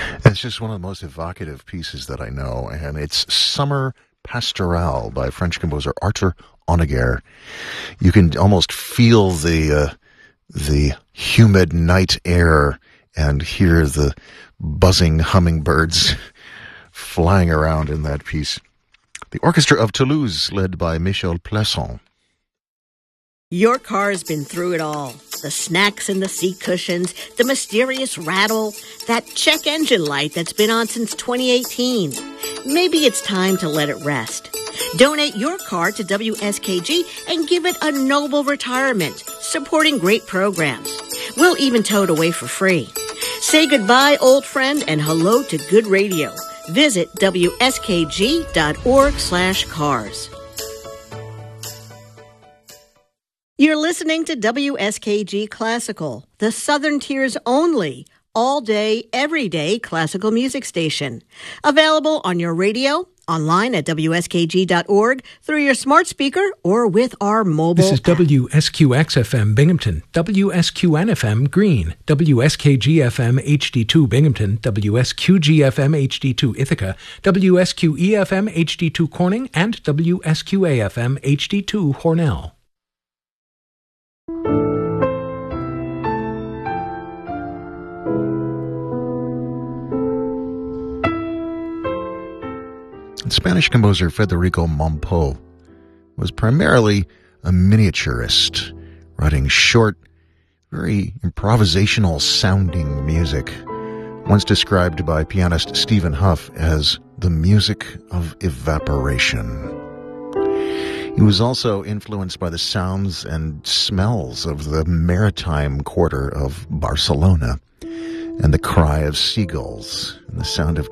It's just one of the most evocative pieces that I know, and it's Summer Pastorale by French composer Arthur Honegger. You can almost feel the humid night air and hear the buzzing hummingbirds flying around in that piece. The Orchestra of Toulouse, led by Michel Plasson. Your car's been through it all. The snacks in the seat cushions, the mysterious rattle, that check engine light that's been on since 2018. Maybe it's time to let it rest. Donate your car to WSKG and give it a noble retirement, supporting great programs. We'll even tow it away for free. Say goodbye, old friend, and hello to good radio. Visit WSKG.org/cars. You're listening to WSKG Classical, the Southern Tier's only all-day, everyday classical music station. Available on your radio, online at WSKG.org, through your smart speaker, or with our mobile This is WSQX-FM Binghamton, WSQN-FM Greene, WSKG-FM HD2 Binghamton, WSQG-FM HD2 Ithaca, WSQE-FM HD2 Corning, and WSQA-FM HD2 Hornell. Spanish composer Federico Mompo was primarily a miniaturist, writing short, very improvisational sounding music, once described by pianist Stephen Huff as the music of evaporation. He was also influenced by the sounds and smells of the maritime quarter of Barcelona, and the cry of seagulls, and the sound of